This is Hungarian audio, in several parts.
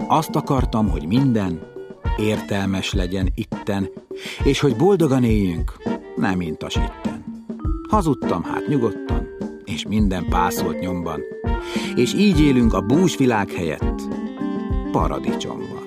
Azt akartam, hogy minden értelmes legyen itten, és hogy boldogan éljünk, nem intas itten. Hazudtam hát nyugodtan, és minden pászolt nyomban, és így élünk a bús világ helyett paradicsomban.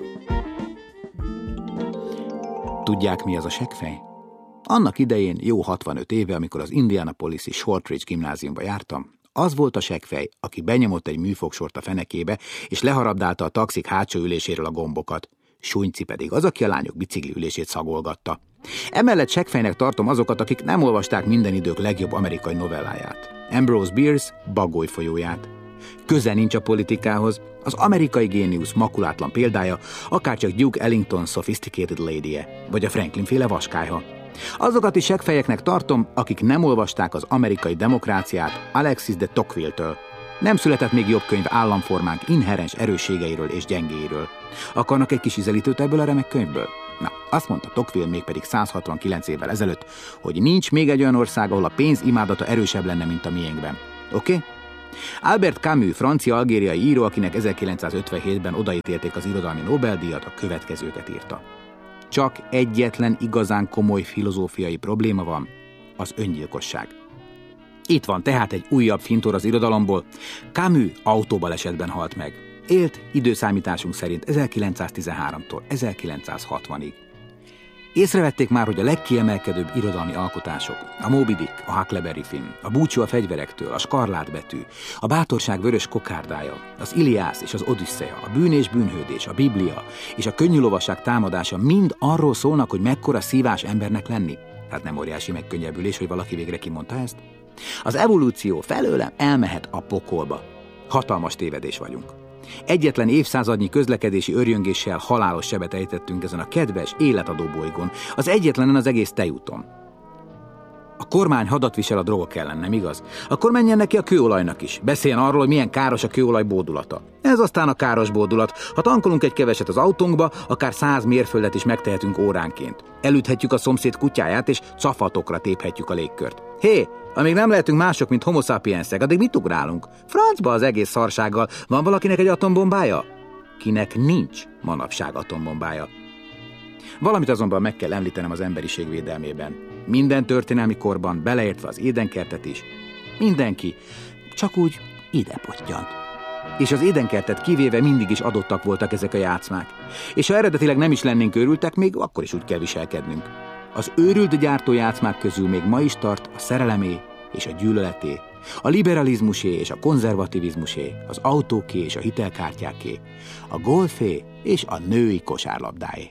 Tudják, mi az a seggfej? Annak idején, jó 65 éve, amikor az Indianapolis-i Shortridge gimnáziumba jártam, az volt a seggfej, aki benyomott egy műfogsort a fenekébe, és leharabdálta a taxik hátsó üléséről a gombokat. Sunyci pedig az, aki a lányok bicikli ülését szagolgatta. Emellett seggfejnek tartom azokat, akik nem olvasták minden idők legjobb amerikai novelláját. Ambrose Bierce Bagoly folyóját. Köze nincs a politikához, az amerikai géniusz makulátlan példája, akárcsak Duke Ellington Sophisticated Lady-je, vagy a Franklin-féle Vaskályha. Azokat is seggfejeknek tartom, akik nem olvasták az amerikai demokráciát Alexis de Tocqueville-től. Nem született még jobb könyv államformánk inherens erősségeiről és gyengéiről. Akarnak egy kis ízelítőt ebből a remek könyvből? Na, azt mondta Tocqueville mégpedig 169 évvel ezelőtt, hogy nincs még egy olyan ország, ahol a pénz imádata erősebb lenne, mint a miénkben. Oké? Albert Camus, francia-algériai író, akinek 1957-ben odaítélték az irodalmi Nobel-díjat, a következőket írta. Csak egyetlen igazán komoly filozófiai probléma van, az öngyilkosság. Itt van tehát egy újabb fintor az irodalomból. Camus autóbalesetben halt meg. Élt időszámításunk szerint 1913-tól 1960-ig. Észrevették már, hogy a legkiemelkedőbb irodalmi alkotások, a Moby Dick, a Huckleberry Finn, a Búcsú a fegyverektől, a Skarlátbetű, a Bátorság vörös kokárdája, az Iliász és az Odüsszea, a Bűn és bűnhődés, a Biblia és a Könnyű lovasság támadása mind arról szólnak, hogy mekkora szívás embernek lenni. Hát nem óriási megkönnyebbülés, hogy valaki végre kimondta ezt? Az evolúció felőlem elmehet a pokolba. Hatalmas tévedés vagyunk. Egyetlen évszázadnyi közlekedési örjöngéssel halálos sebet ejtettünk ezen a kedves, életadó bolygón, az egyetlenen az egész tejúton. A kormány hadat visel a drogok ellen, nem igaz? Akkor menjen neki a kőolajnak is. Beszéljen arról, hogy milyen káros a kőolaj bódulata. Ez aztán a káros bódulat. Ha tankolunk egy keveset az autónkba, akár 100 mérföldet is megtehetünk óránként. Elüthetjük a szomszéd kutyáját, és cafatokra téphetjük a légkört. Hé, amíg nem lehetünk mások, mint homo sapiensek, addig mit ugrálunk? Francba az egész szarsággal. Van valakinek egy atombombája? Kinek nincs manapság atombombája. Valamit azonban meg kell említenem az emberiség védelmében. Minden történelmi korban, beleértve az édenkertet is, mindenki csak úgy ide pottyant. És az édenkertet kivéve mindig is adottak voltak ezek a játszmák. És ha eredetileg nem is lennénk őrültek, még akkor is úgy kell viselkednünk. Az őrült gyártójátszmák közül még ma is tart a szerelemé és a gyűlöleté, a liberalizmusé és a konzervativizmusé, az autóké és a hitelkártyáké, a golfé és a női kosárlabdáé.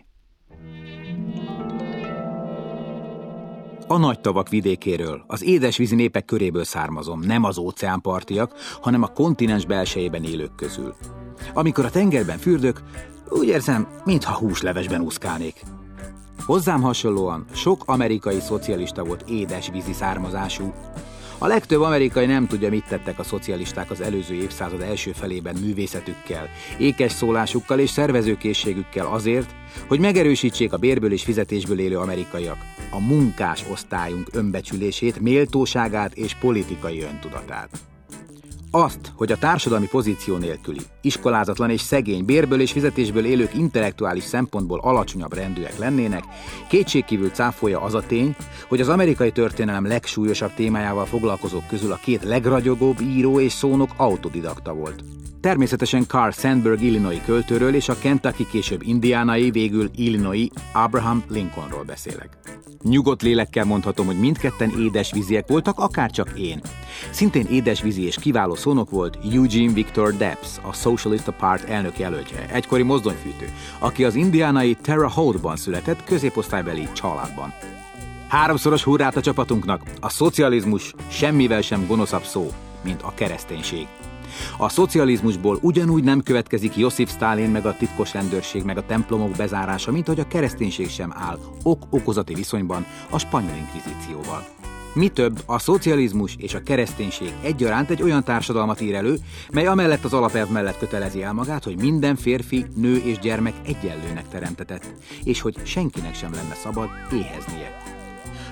A nagy tavak vidékéről, az édesvízi népek köréből származom, nem az óceánpartiak, hanem a kontinens belsejében élők közül. Amikor a tengerben fürdök, úgy érzem, mintha húslevesben úszkálnék. Hozzám hasonlóan sok amerikai szocialista volt édesvízi származású. A legtöbb amerikai nem tudja, mit tettek a szocialisták az előző évszázad első felében művészetükkel, ékes szólásukkal és szervezőkészségükkel azért, hogy megerősítsék a bérből és fizetésből élő amerikaiak a munkás osztályunk önbecsülését, méltóságát és politikai öntudatát. Azt, hogy a társadalmi pozíció nélküli, iskolázatlan és szegény, bérből és fizetésből élők intellektuális szempontból alacsonyabb rendűek lennének, kétségkívül cáfolja az a tény, hogy az amerikai történelem legsúlyosabb témájával foglalkozók közül a két legragyogóbb író és szónok autodidakta volt. Természetesen Carl Sandburg illinois költőről és a Kentucky később indiánai, végül illinois Abraham Lincolnról beszélek. Nyugodt lélekkel mondhatom, hogy mindketten édesvíziek voltak, akárcsak én. Szintén édesvízi és kiváló szónok volt Eugene Victor Debs, a Socialista Párt elnök jelöltje, egykori mozdonyfűtő, aki az indiánai Terre Haute-ban született, középosztálybeli családban. Háromszoros hurrát a csapatunknak! A szocializmus semmivel sem gonoszabb szó, mint a kereszténység. A szocializmusból ugyanúgy nem következik Josif Sztálin meg a titkos rendőrség meg a templomok bezárása, mint hogy a kereszténység sem áll ok-okozati viszonyban a spanyol inkvizícióval. Mi több, a szocializmus és a kereszténység egyaránt egy olyan társadalmat ír elő, mely amellett az alapelv mellett kötelezi el magát, hogy minden férfi, nő és gyermek egyenlőnek teremtetett, és hogy senkinek sem lenne szabad éheznie.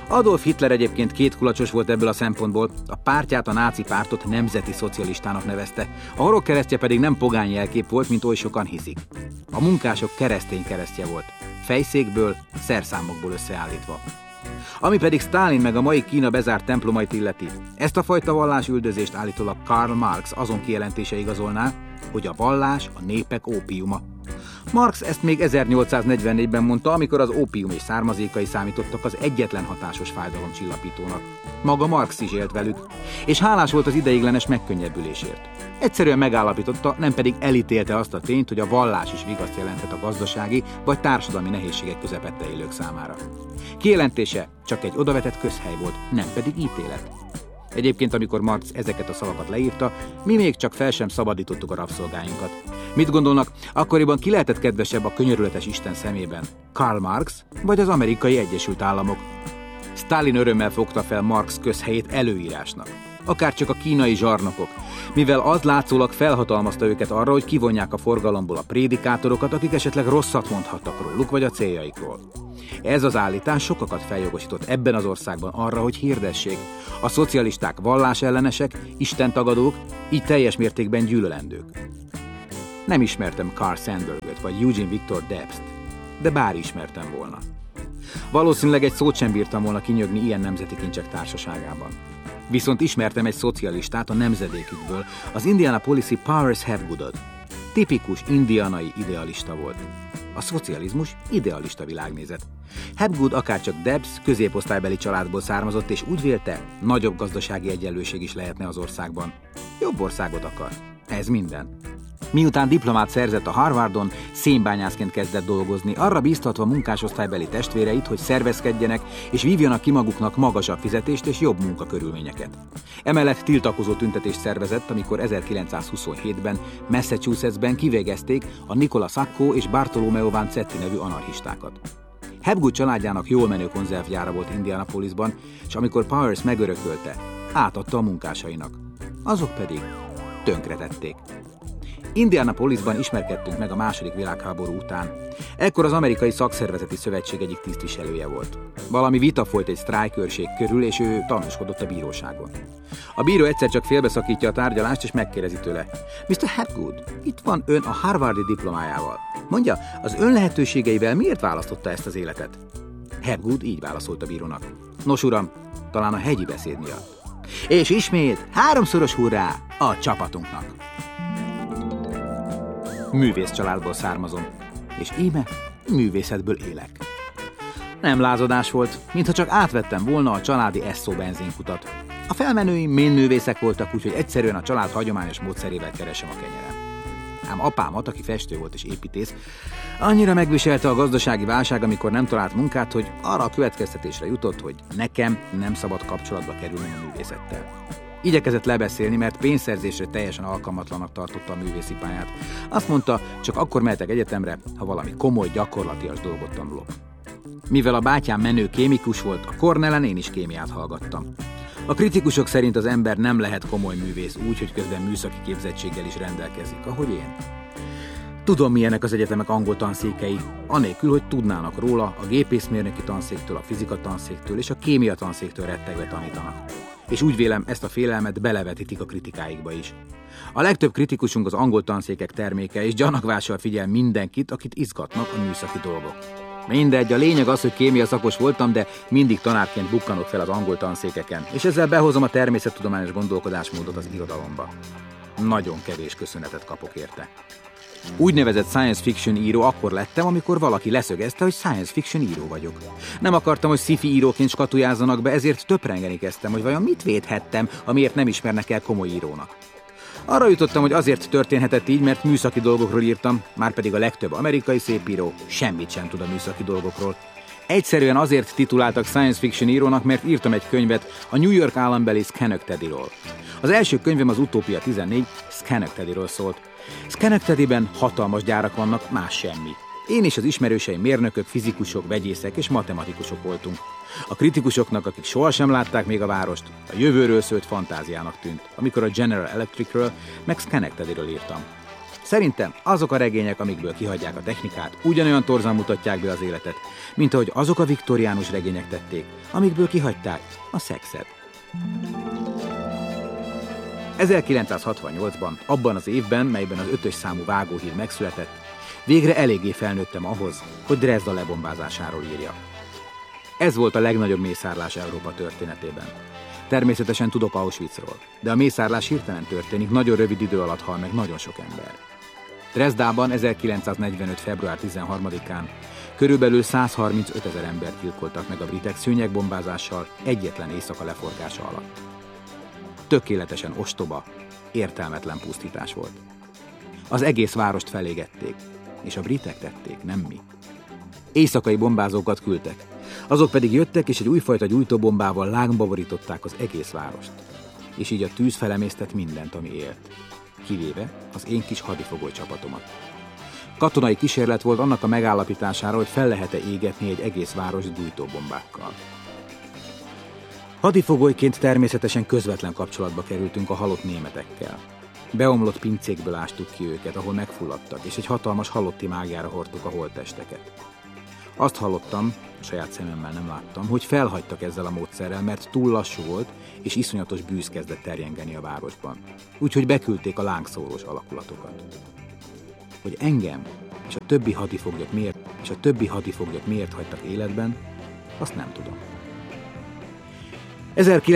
Adolf Hitler egyébként kétkulacsos volt ebből a szempontból, a pártját, a náci pártot nemzeti szocialistának nevezte, a horog keresztje pedig nem pogány jelkép volt, mint oly sokan hiszik. A munkások keresztény keresztje volt, fejszékből, szerszámokból összeállítva. Ami pedig Sztálin meg a mai Kína bezárt templomait illeti, ezt a fajta vallásüldözést állítólag Karl Marx azon kijelentése igazolná, hogy a vallás a népek ópiuma. Marx ezt még 1844-ben mondta, amikor az ópium és származékai számítottak az egyetlen hatásos fájdalomcsillapítónak. Maga Marx is élt velük, és hálás volt az ideiglenes megkönnyebbülésért. Egyszerűen megállapította, nem pedig elítélte azt a tényt, hogy a vallás is vigaszt jelenthet a gazdasági vagy társadalmi nehézségek közepette élők számára. Kijelentése csak egy odavetett közhely volt, nem pedig ítélet. Egyébként, amikor Marx ezeket a szavakat leírta, mi még csak fel sem szabadítottuk a rabszolgáinkat. Mit gondolnak, akkoriban ki lehetett kedvesebb a könyörületes Isten szemében? Karl Marx vagy az Amerikai Egyesült Államok? Sztálin örömmel fogta fel Marx közhelyét előírásnak. Akárcsak a kínai zsarnokok, mivel az látszólag felhatalmazta őket arra, hogy kivonják a forgalomból a prédikátorokat, akik esetleg rosszat mondhattak róluk vagy a céljaikról. Ez az állítás sokakat feljogosított ebben az országban arra, hogy hirdessék. A szocialisták vallásellenesek, istentagadók, így teljes mértékben gyűlölendők. Nem ismertem Carl Sandburgot vagy Eugene Victor Debst, de bár ismertem volna. Valószínűleg egy szót sem bírtam volna kinyögni ilyen nemzeti kincsek társaságában. Viszont ismertem egy szocialistát a nemzedékükből, az Indianapolisi Powers Hapgoodot. Tipikus indianai idealista volt. A szocializmus idealista világnézet. Hapgood akárcsak Debs középosztálybeli családból származott, és úgy vélte, nagyobb gazdasági egyenlőség is lehetne az országban. Jobb országot akar. Ez minden. Miután diplomát szerzett a Harvardon, szénbányászként kezdett dolgozni, arra bíztatva munkásosztálybeli testvéreit, hogy szervezkedjenek és vívjanak ki maguknak magasabb fizetést és jobb munkakörülményeket. Emellett tiltakozó tüntetést szervezett, amikor 1927-ben Massachusettsben kivégezték a Nicola Sacco és Bartolomeo Vanzetti nevű anarchistákat. Hapgood családjának jól menő konzervgyára volt Indianapolisban, és amikor Powers megörökölte, átadta a munkásainak. Azok pedig tönkretették. Indianapolisban ismerkedtünk meg a II. Világháború után. Ekkor az Amerikai Szakszervezeti Szövetség egyik tisztviselője volt. Valami vita folyt egy sztrájkőrség körül, és ő tanúskodott a bíróságon. A bíró egyszer csak félbeszakítja a tárgyalást, és megkérdezi tőle: Mr. Hapgood, itt van ön a harvardi diplomájával. Mondja, az ön lehetőségeivel miért választotta ezt az életet? Hapgood így válaszolt a bírónak: Nos uram, talán a hegyi beszéd miatt. És ismét 3-szoros hurrá a csapatunknak! Művész családból származom, és íme művészetből élek. Nem lázadás volt, mintha csak átvettem volna a családi Esso benzinkutat. A felmenőim ménművészek voltak, úgyhogy egyszerűen a család hagyományos módszerével keresem a kenyerem. Ám apámat, aki festő volt és építész, annyira megviselte a gazdasági válság, amikor nem talált munkát, hogy arra a következtetésre jutott, hogy nekem nem szabad kapcsolatba kerülni a művészettel. Igyekezett lebeszélni, mert pénzszerzésre teljesen alkalmatlanak tartotta a művészi pályát. Azt mondta, csak akkor mehetek egyetemre, ha valami komoly, gyakorlatias dolgot tanulok. Mivel a bátyám menő kémikus volt, a Cornellen én is kémiát hallgattam. A kritikusok szerint az ember nem lehet komoly művész úgy, hogy közben műszaki képzettséggel is rendelkezik, ahogy én. Tudom, milyenek az egyetemek angol tanszékei, anélkül, hogy tudnának róla, a gépészmérnöki tanszéktől, a fizika tanszéktől és a kémia tanszéktől rettegve tanítanak. És úgy vélem, ezt a félelmet belevetítik a kritikáikba is. A legtöbb kritikusunk az angol tanszékek terméke, és gyanakvással figyel mindenkit, akit izgatnak a műszaki dolgok. Mindegy, a lényeg az, hogy kémia szakos voltam, de mindig tanárként bukkanok fel az angol tanszékeken, és ezzel behozom a természettudományos gondolkodásmódot az irodalomba. Nagyon kevés köszönetet kapok érte. Úgynevezett science fiction író akkor lettem, amikor valaki leszögezte, hogy science fiction író vagyok. Nem akartam, hogy sci-fi íróként skatujázzanak be, ezért töprengeni kezdtem, hogy vajon mit védhettem, amiért nem ismernek el komoly írónak. Arra jutottam, hogy azért történhetett így, mert műszaki dolgokról írtam, márpedig a legtöbb amerikai szépíró semmit sem tud a műszaki dolgokról. Egyszerűen azért tituláltak science fiction írónak, mert írtam egy könyvet a New York állambeli Schenectadyról. Az első könyvem, az Utópia 14 Schenectadyről szólt. Schenectadyben hatalmas gyárak vannak, más semmi. Én és az ismerőseim mérnökök, fizikusok, vegyészek és matematikusok voltunk. A kritikusoknak, akik sohasem látták még a várost, a jövőről szőtt fantáziának tűnt, amikor a General Electricről meg Schenectadyről írtam. Szerintem azok a regények, amikből kihagyják a technikát, ugyanolyan torzan mutatják be az életet, mint ahogy azok a viktoriánus regények tették, amikből kihagyták a szexet. 1968-ban, abban az évben, melyben az 5-ös számú vágóhíd megszületett, végre eléggé felnőttem ahhoz, hogy Dresda lebombázásáról írjak. Ez volt a legnagyobb mészárlás Európa történetében. Természetesen tudok Auschwitzról, de a mészárlás hirtelen történik, nagyon rövid idő alatt hal meg nagyon sok ember. Dresdában 1945. február 13-án körülbelül 135 000 embert gyilkoltak meg a britek szőnyegbombázással egyetlen éjszaka leforgása alatt. Tökéletesen ostoba, értelmetlen pusztítás volt. Az egész várost felégették, és a britek tették, nem mi. Éjszakai bombázókat küldtek, azok pedig jöttek, és egy újfajta gyújtóbombával lángba borították az egész várost. És így a tűz felemésztett mindent, ami élt, kivéve az én kis hadifogoly csapatomat. Katonai kísérlet volt annak a megállapítására, hogy fel lehet-e égetni egy egész város gyújtóbombákkal. Hadifogolyként természetesen közvetlen kapcsolatba kerültünk a halott németekkel. Beomlott pincékből ástuk ki őket, ahol megfulladtak, és egy hatalmas halotti mágjára hordtuk a holttesteket. Azt hallottam, a saját szememmel nem láttam, hogy felhagytak ezzel a módszerrel, mert túl lassú volt, és iszonyatos bűz kezdett terjengeni a városban. Úgyhogy beküldték a lángszórós alakulatokat. Hogy engem és a többi hadifoglyot miért hagytak életben, azt nem tudom.